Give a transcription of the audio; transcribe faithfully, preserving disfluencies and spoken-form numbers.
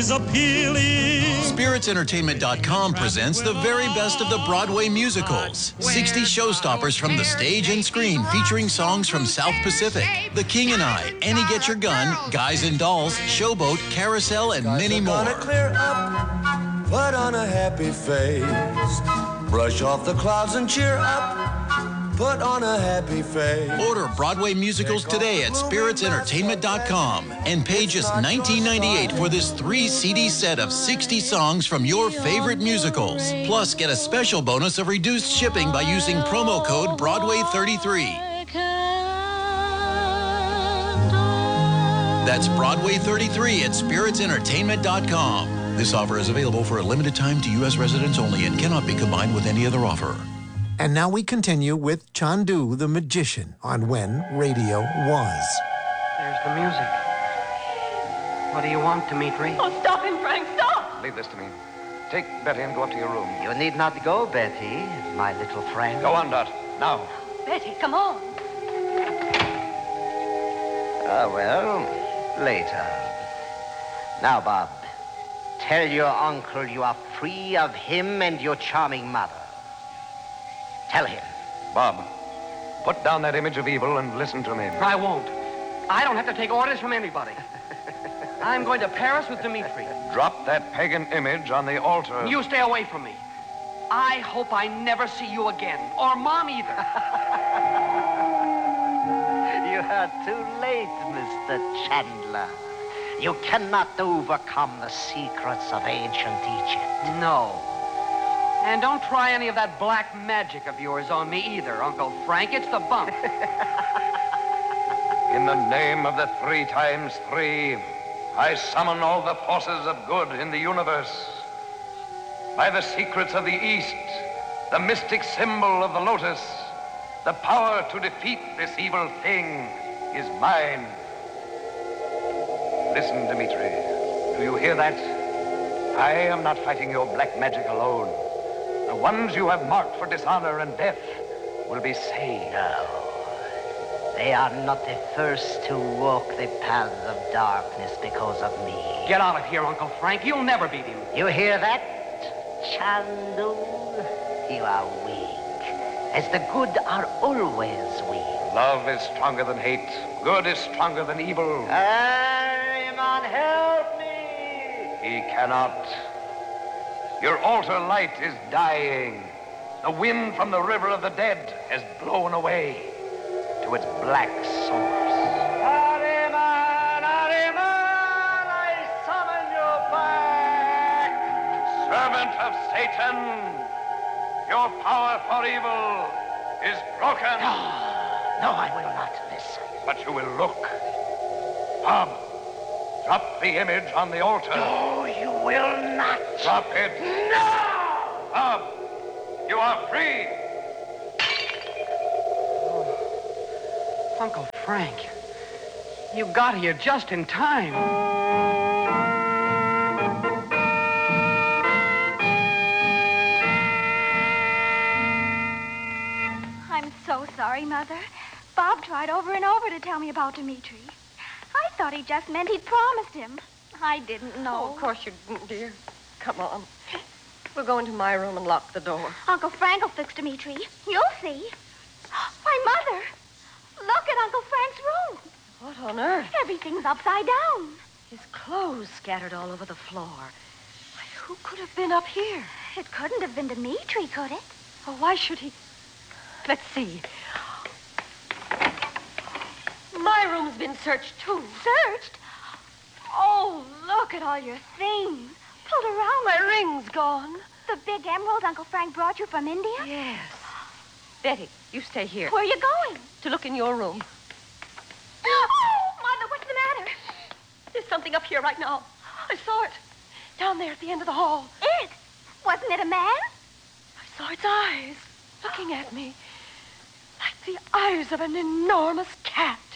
appealing. Spirits Entertainment dot com presents the very best of the Broadway musicals. sixty showstoppers from the stage and screen featuring songs from South Pacific, The King and I, Annie Get Your Gun, Guys and Dolls, Showboat, Carousel, and many more. Clear up, put on a happy face, brush off the clouds and cheer up. Put on a happy face. Order Broadway musicals today at Spirits Entertainment dot com and pay just nineteen ninety-eight for this three C D set of sixty songs from your favorite musicals. Plus, get a special bonus of reduced shipping by using promo code Broadway thirty-three. That's Broadway thirty-three at Spirits Entertainment dot com. This offer is available for a limited time to U S residents only and cannot be combined with any other offer. And now we continue with Chandu the Magician on When Radio Was. There's the music. What do you want, Dimitri? Oh, stop him, Frank, stop! Leave this to me. Take Betty and go up to your room. You need not go, Betty, my little friend. Go on, Dot. Now. Betty, come on. Ah, well, later. Now, Bob, tell your uncle you are free of him and your charming mother. Tell him. Bob, put down that image of evil and listen to me. I won't. I don't have to take orders from anybody. I'm going to Paris with Dimitri. Drop that pagan image on the altar. You stay away from me. I hope I never see you again, or Mom either. You are too late, Mister Chandler. You cannot overcome the secrets of ancient Egypt. No. And don't try any of that black magic of yours on me either, Uncle Frank. It's the bunk. In the name of the three times three, I summon all the forces of good in the universe. By the secrets of the East, the mystic symbol of the lotus, the power to defeat this evil thing is mine. Listen, Dimitri. Do you hear that? I am not fighting your black magic alone. The ones you have marked for dishonor and death will be saved. No. They are not the first to walk the paths of darkness because of me. Get out of here, Uncle Frank. You'll never beat him. You hear that, Chandu? You are weak, as the good are always weak. Love is stronger than hate. Good is stronger than evil. Ahriman, help me! He cannot. Your altar light is dying. The wind from the river of the dead has blown away to its black source. Ahriman, Ahriman, I summon you back. Servant of Satan, your power for evil is broken. No, no, I will not listen. But you will look. Bob, drop the image on the altar. No, you will not. Drop it. No! Bob, you are free. Oh, Uncle Frank, you got here just in time. I'm so sorry, Mother. Bob tried over and over to tell me about Dimitri. I thought he just meant he'd promised him. I didn't know. Oh, of course you didn't, dear. Come on. We'll go into my room and lock the door. Uncle Frank will fix Dimitri. You'll see. Why, Mother, look at Uncle Frank's room. What on earth? Everything's upside down. His clothes scattered all over the floor. Why, who could have been up here? It couldn't have been Dimitri, could it? Oh, why should he? Let's see. My room's been searched, too. Searched? Oh, look at all your things. Pulled around. My ring's gone. The big emerald Uncle Frank brought you from India? Yes. Betty, you stay here. Where are you going? To look in your room. Oh, Mother, what's the matter? There's something up here right now. I saw it. Down there at the end of the hall. It? Wasn't it a man? I saw its eyes looking at me. Like the eyes of an enormous cat.